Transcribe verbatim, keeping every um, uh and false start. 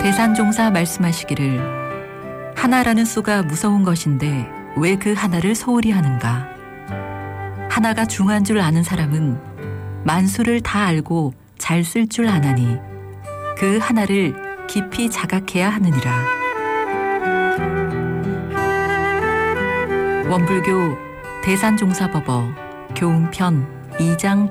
대산종사 말씀하시기를 하나라는 수가 무서운 것인데 왜 그 하나를 소홀히 하는가. 하나가 중한 줄 아는 사람은 만수를 다 알고 잘 쓸 줄 아나니 그 하나를 깊이 자각해야 하느니라. 원불교 대산종사법어 교훈편 이 장